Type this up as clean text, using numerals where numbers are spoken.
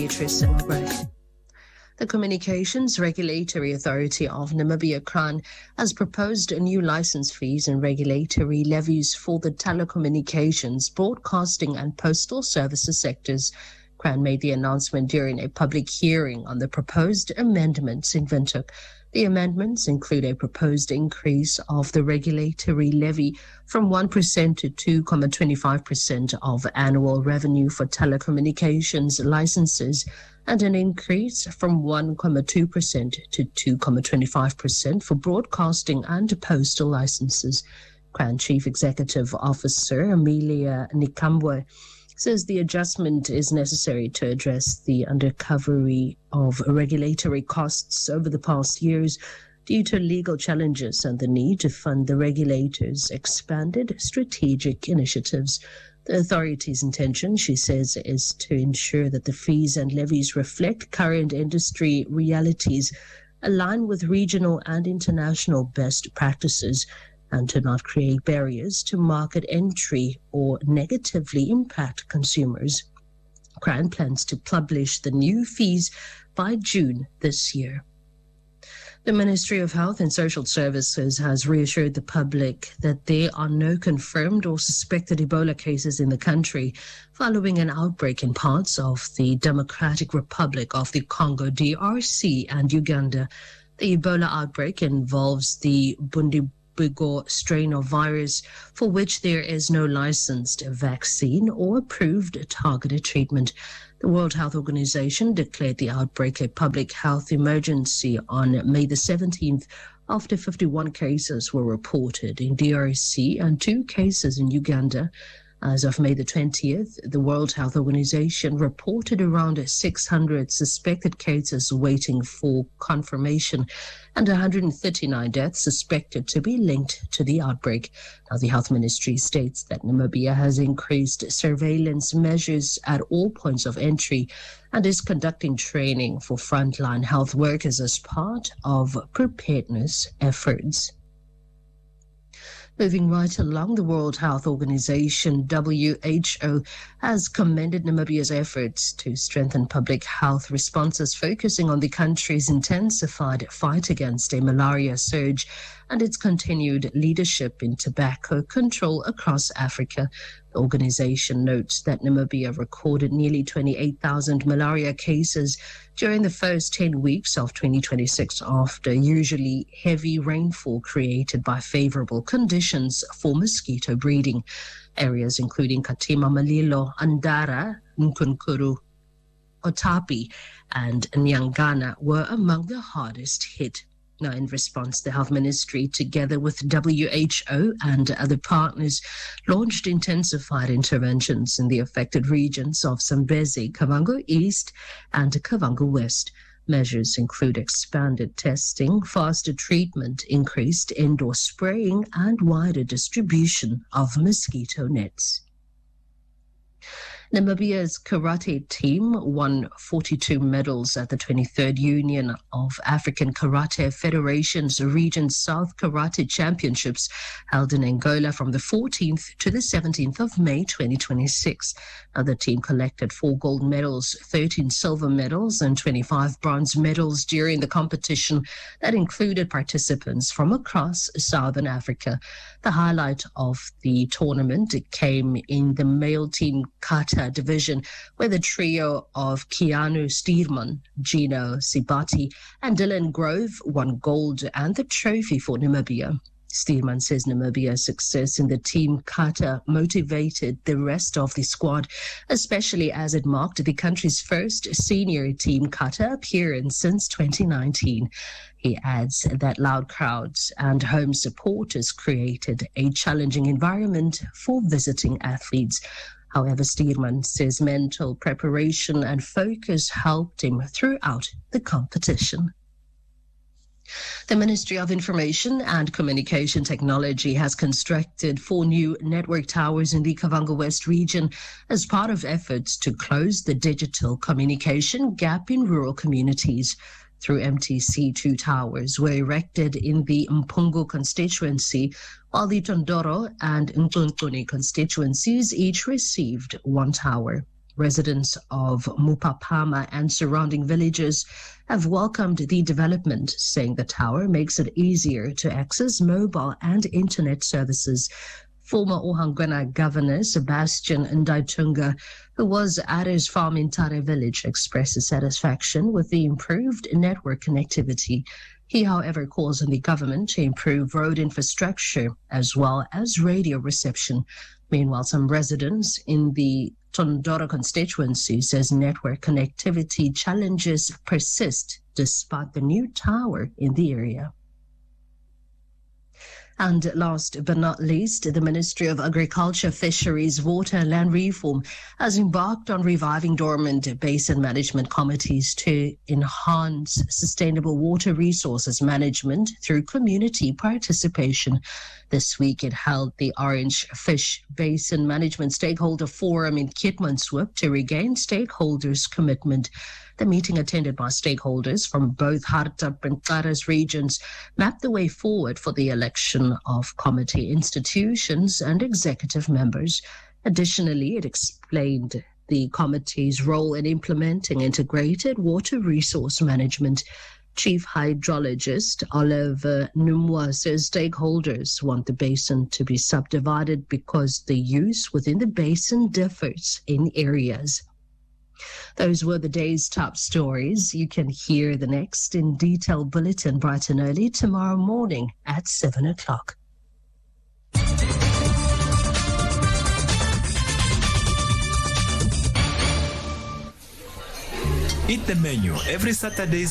Beatrice Engelbrecht. The Communications Regulatory Authority of Namibia, CRAN, has proposed new license fees and regulatory levies for the telecommunications, broadcasting and postal services sectors. CRAN made the announcement during a public hearing on the proposed amendments in Windhoek. The amendments include a proposed increase of the regulatory levy from 1% to 2.25% of annual revenue for telecommunications licenses, and an increase from 1.2% to 2.25% for broadcasting and postal licenses. CRAN Chief Executive Officer Amelia Nikambwe says the adjustment is necessary to address the undercovery of regulatory costs over the past years due to legal challenges and the need to fund the regulators' expanded strategic initiatives. The authority's intention, she says, is to ensure that the fees and levies reflect current industry realities, align with regional and international best practices, and to not create barriers to market entry or negatively impact consumers. CRAN plans to publish the new fees by June this year. The Ministry of Health and Social Services has reassured the public that there are no confirmed or suspected Ebola cases in the country following an outbreak in parts of the Democratic Republic of the Congo, DRC, and Uganda. The Ebola outbreak involves the Bundibugyo strain of virus for which there is no licensed vaccine or approved targeted treatment. The World Health Organization declared the outbreak a public health emergency on May the 17th after 51 cases were reported in DRC and 2 cases in Uganda. As of May the 20th, the World Health Organization reported around 600 suspected cases waiting for confirmation and 139 deaths suspected to be linked to the outbreak. Now, the Health Ministry states that Namibia has increased surveillance measures at all points of entry and is conducting training for frontline health workers as part of preparedness efforts. Moving right along, the World Health Organization, WHO, has commended Namibia's efforts to strengthen public health responses, focusing on the country's intensified fight against a malaria surge and its continued leadership in tobacco control across Africa. The organization notes that Namibia recorded nearly 28,000 malaria cases during the first 10 weeks of 2026 after usually heavy rainfall created by favorable conditions for mosquito breeding. Areas including Katima Malilo, Andara, Nkunkuru, Otapi, and Nyangana were among the hardest hit. Now, in response, the Health Ministry, together with WHO and other partners, launched intensified interventions in the affected regions of Zambezi, Kavango East, and Kavango West. Measures include expanded testing, faster treatment, increased indoor spraying, and wider distribution of mosquito nets. Namibia's karate team won 42 medals at the 23rd Union of African Karate Federation's Region South Karate Championships held in Angola from the 14th to the 17th of May 2026. Now, the team collected 4 gold medals, 13 silver medals, and 25 bronze medals during the competition that included participants from across Southern Africa. The highlight of the tournament came in the male team kata division, where the trio of Keanu Steerman, Gino Sibati, and Dylan Grove won gold and the trophy for Namibia. Steerman says Namibia's success in the team kata motivated the rest of the squad, especially as it marked the country's first senior team kata appearance since 2019. He adds that loud crowds and home supporters created a challenging environment for visiting athletes. However, Steerman says mental preparation and focus helped him throughout the competition. The Ministry of Information and Communication Technology has constructed 4 new network towers in the Kavango West region as part of efforts to close the digital communication gap in rural communities. Through MTC, 2 towers were erected in the Mpungu constituency, while the Tondoro and Nkunkuni constituencies each received 1 tower. Residents of Mupapama and surrounding villages have welcomed the development, saying the tower makes it easier to access mobile and internet services. Former Ohangwena Governor Sebastian Ndaitunga, who was at his farm in Tare village, expresses satisfaction with the improved network connectivity. He, however, calls on the government to improve road infrastructure as well as radio reception. Meanwhile, some residents in the Tondoro constituency says network connectivity challenges persist despite the new tower in the area. And last but not least, the Ministry of Agriculture, Fisheries, Water and Land Reform has embarked on reviving dormant basin management committees to enhance sustainable water resources management through community participation. This week, it held the Orange Fish Basin Management Stakeholder Forum in Keetmanshoop to regain stakeholders' commitment. The meeting, attended by stakeholders from both Hartap and Taras regions, mapped the way forward for the election of committee institutions and executive members. Additionally, it explained the committee's role in implementing integrated water resource management. Chief Hydrologist Oliver Numwa says stakeholders want the basin to be subdivided because the use within the basin differs in areas. Those were the day's top stories. You can hear the next in detail bulletin bright and early tomorrow morning at 7 o'clock. Eat the menu every Saturday.